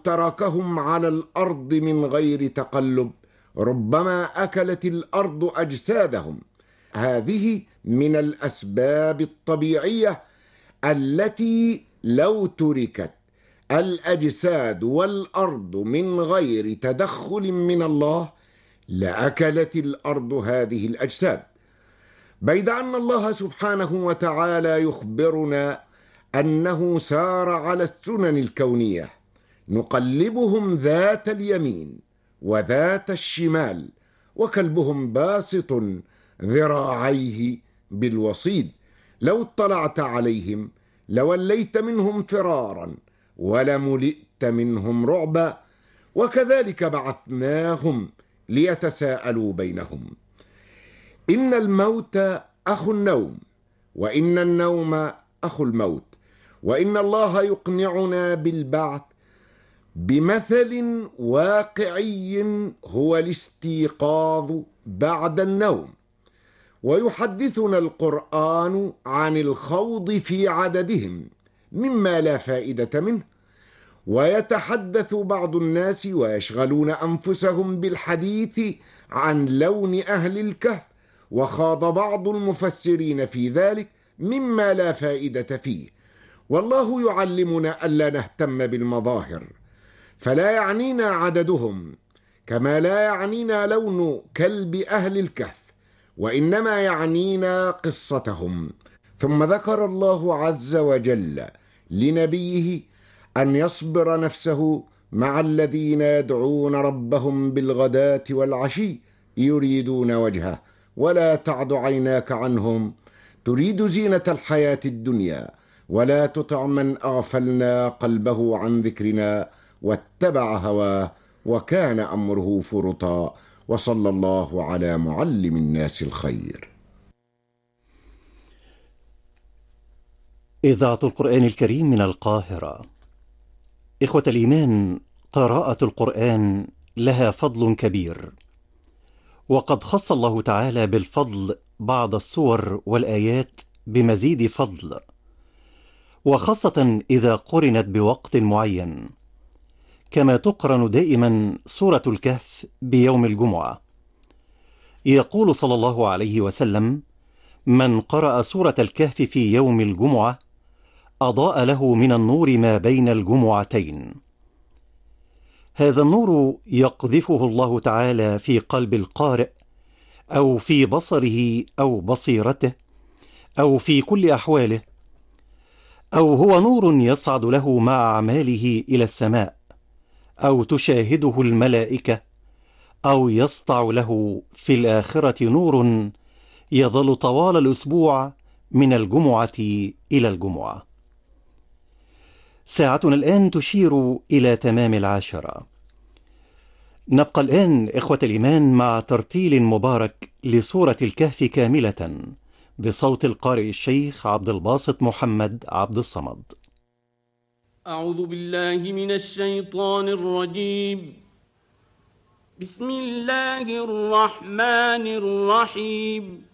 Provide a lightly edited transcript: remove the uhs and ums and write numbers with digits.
تركهم على الأرض من غير تقلب ربما أكلت الأرض أجسادهم. هذه من الأسباب الطبيعية التي لو تركت الأجساد والأرض من غير تدخل من الله لأكلت الأرض هذه الأجساد، بيد أن الله سبحانه وتعالى يخبرنا أنه سار على السنن الكونية نقلبهم ذات اليمين وذات الشمال وكلبهم باسط ذراعيه بالوصيد، لو اطلعت عليهم لوليت منهم فرارا ولملئت منهم رعبا، وكذلك بعثناهم ليتساءلوا بينهم. إن الموت أخو النوم، وإن النوم أخو الموت، وإن الله يقنعنا بالبعث بمثل واقعي هو الاستيقاظ بعد النوم، ويحدثنا القرآن عن الخوض في عددهم مما لا فائدة منه، ويتحدث بعض الناس ويشغلون أنفسهم بالحديث عن لون أهل الكهف، وخاض بعض المفسرين في ذلك مما لا فائدة فيه. والله يعلمنا ألا نهتم بالمظاهر، فلا يعنينا عددهم كما لا يعنينا لون كلب أهل الكهف، وإنما يعنينا قصتهم. ثم ذكر الله عز وجل لنبيه أن يصبر نفسه مع الذين يدعون ربهم بالغداة والعشي يريدون وجهه ولا تعد عيناك عنهم تريد زينة الحياة الدنيا ولا تطع من أغفلنا قلبه عن ذكرنا واتبع هواه وكان أمره فرطا. وصلى الله على معلم الناس الخير. إذاعة القرآن الكريم من القاهرة. إخوة الإيمان، قراءة القرآن لها فضل كبير، وقد خص الله تعالى بالفضل بعض السور والآيات بمزيد فضل، وخاصة إذا قرنت بوقت معين، كما تقرن دائما سورة الكهف بيوم الجمعة. يقول صلى الله عليه وسلم: من قرأ سورة الكهف في يوم الجمعة أضاء له من النور ما بين الجمعتين. هذا النور يقذفه الله تعالى في قلب القارئ أو في بصره أو بصيرته أو في كل أحواله، أو هو نور يصعد له مع أعماله إلى السماء، أو تشاهده الملائكة، أو يسطع له في الآخرة نور يظل طوال الأسبوع من الجمعة إلى الجمعة. ساعتنا الآن تشير إلى تمام 10. نبقى الآن إخوة الإيمان مع ترتيل مبارك لسورة الكهف كاملة بصوت القارئ الشيخ عبد الباسط محمد عبد الصمد. أعوذ بالله من الشيطان الرجيم. بسم الله الرحمن الرحيم.